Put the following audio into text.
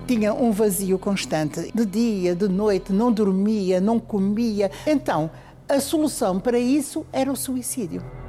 tinha um vazio constante, de dia, de noite, não dormia, não comia. Então, a solução para isso era o suicídio.